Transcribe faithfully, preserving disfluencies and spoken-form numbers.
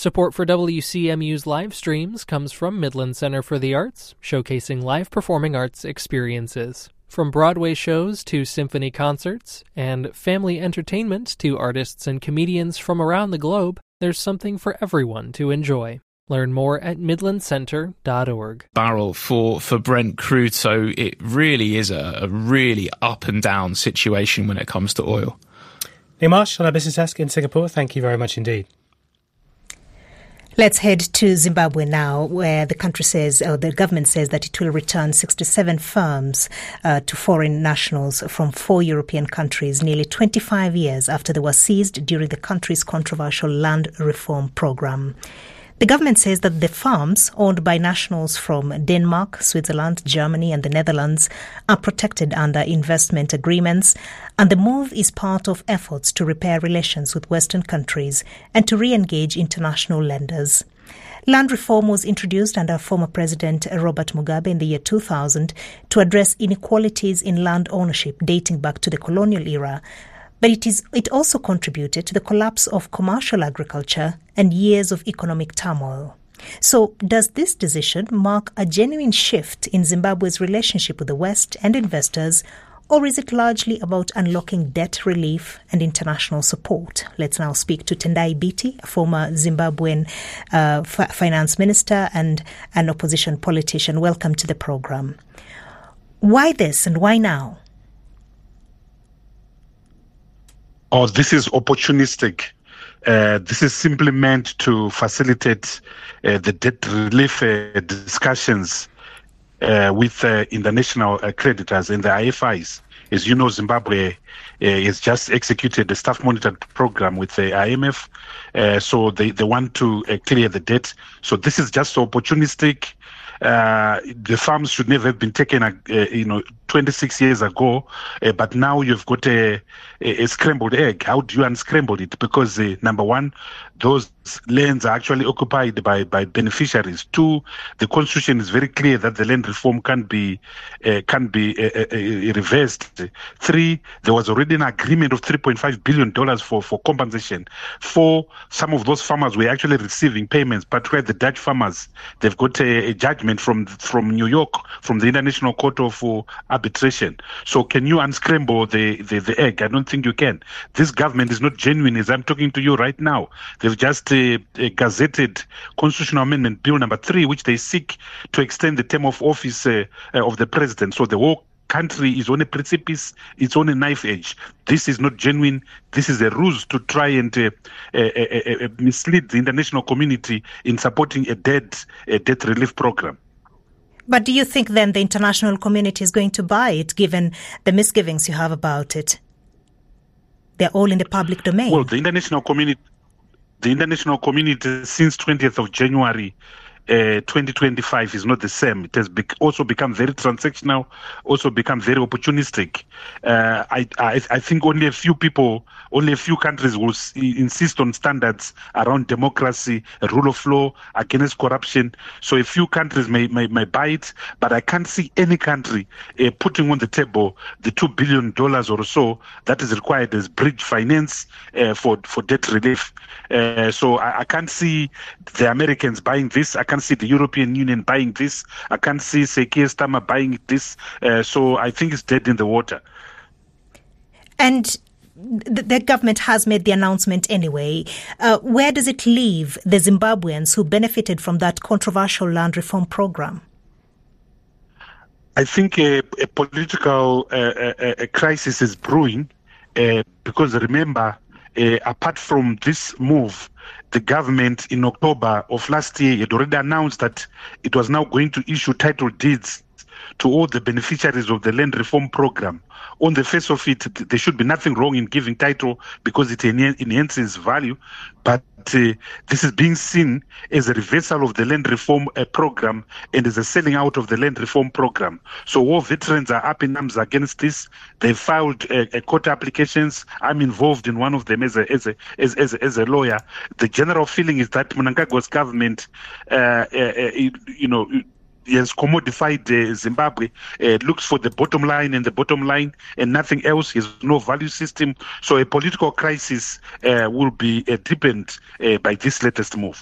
Support for W C M U's live streams comes from Midland Center for the Arts, showcasing live performing arts experiences. From Broadway shows to symphony concerts, and family entertainment to artists and comedians from around the globe, there's something for everyone to enjoy. Learn more at midland center dot org. Barrel for, for Brent crude, so it really is a, a really up and down situation when it comes to oil. Neil Marsh on our business desk in Singapore, thank you very much indeed. Let's head to Zimbabwe now, where the country says, or the government says, that it will return sixty-seven firms uh, to foreign nationals from four European countries nearly twenty-five years after they were seized during the country's controversial land reform program. The government says that the farms, owned by nationals from Denmark, Switzerland, Germany and the Netherlands, are protected under investment agreements, and the move is part of efforts to repair relations with Western countries and to re-engage international lenders. Land reform was introduced under former President Robert Mugabe in the year two thousand to address inequalities in land ownership dating back to the colonial era. But it is it also contributed to the collapse of commercial agriculture and years of economic turmoil. So does this decision mark a genuine shift in Zimbabwe's relationship with the West and investors, or is it largely about unlocking debt relief and international support? Let's now speak to Tendai Biti, a former Zimbabwean uh, f- finance minister and an opposition politician. Welcome to the program. Why this and why now? Oh, this is opportunistic. Uh, this is simply meant to facilitate uh, the debt relief uh, discussions uh, with uh, international uh, creditors and the I F Is. As you know, Zimbabwe uh, has just executed the staff monitored program with the I M F, uh, so they, they want to uh, clear the debt. So this is just opportunistic. Uh, the farms should never have been taken, uh, you know, twenty-six years ago, uh, but now you've got a, a, a scrambled egg. How do you unscramble it? Because, uh, number one, those lands are actually occupied by, by beneficiaries. Two, the constitution is very clear that the land reform can be uh, can be uh, uh, reversed. Three, there was already an agreement of three point five billion dollars for, for compensation. Four, some of those farmers were actually receiving payments, but where the Dutch farmers, they've got a, a judgment from from New York, from the International Court of uh, Arbitration. So can you unscramble the, the, the egg? I don't think you can. This government is not genuine as I'm talking to you right now. They've just uh, uh, gazetted Constitutional Amendment Bill number three, which they seek to extend the term of office uh, uh, of the president. So the whole country is on a precipice, it's on a knife edge. This is not genuine. This is a ruse to try and uh, uh, uh, uh, mislead the international community in supporting a debt, a debt relief program. But do you think then the international community is going to buy it, given the misgivings you have about it? They're all in the public domain. Well, the international community, the international community since twentieth of January Uh, twenty twenty-five is not the same. It has bec- also become very transactional, also become very opportunistic. Uh, I, I, I think only a few people, only a few countries will s- insist on standards around democracy, rule of law, against corruption. So a few countries may, may, may buy it, but I can't see any country uh, putting on the table the two billion dollars or so that is required as bridge finance uh, for, for debt relief. Uh, so I, I can't see the Americans buying this. I can't see the European Union buying this. I can't see Keir Starmer buying this. Uh, so I think it's dead in the water. And the, the government has made the announcement anyway. Uh, where does it leave the Zimbabweans who benefited from that controversial land reform program? I think a, a political uh, a, a crisis is brewing uh, because remember, uh, apart from this move, the government in October of last year had already announced that it was now going to issue title deeds to all the beneficiaries of the land reform program. On the face of it, there should be nothing wrong in giving title because it enhances value, but uh, this is being seen as a reversal of the land reform uh, program and as a selling out of the land reform program. So all veterans are up in arms against this. They filed uh, uh, court applications. I'm involved in one of them as a as a as, as, as a lawyer. The general feeling is that Mnangagwa's government, uh, uh, uh, you know, has commodified uh, Zimbabwe, uh, looks for the bottom line and the bottom line and nothing else. He has no value system. So a political crisis uh, will be uh, deepened uh, by this latest move.